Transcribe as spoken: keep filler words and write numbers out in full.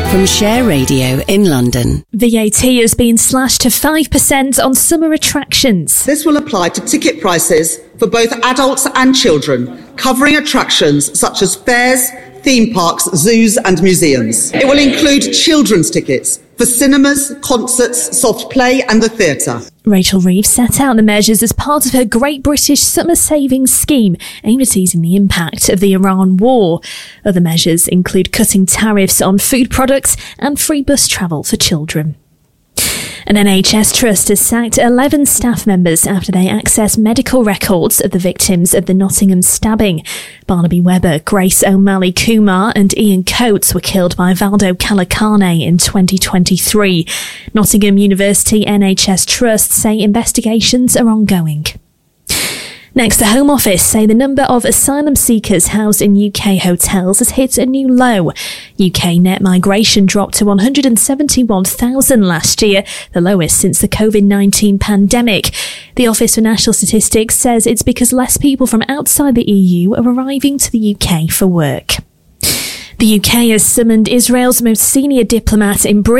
From Share Radio in London. V A T has been slashed to five percent on summer attractions. This will apply to ticket prices for both adults and children, covering attractions such as fairs, theme parks, zoos and museums. It will include children's tickets for cinemas, concerts, soft play and the theatre. Rachel Reeves set out the measures as part of her Great British Summer Savings Scheme aimed at easing the impact of the Iran war. Other measures include cutting tariffs on food products and free bus travel for children. An N H S trust has sacked eleven staff members after they accessed medical records of the victims of the Nottingham stabbing. Barnaby Webber, Grace O'Malley Kumar and Ian Coates were killed by Valdo Calacane in twenty twenty-three. Nottingham University N H S Trust say investigations are ongoing. Next, the Home Office say the number of asylum seekers housed in U K hotels has hit a new low. U K net migration dropped to one hundred seventy-one thousand last year, the lowest since the covid nineteen pandemic. The Office for National Statistics says it's because less people from outside the E U are arriving to the U K for work. The U K has summoned Israel's most senior diplomat in Britain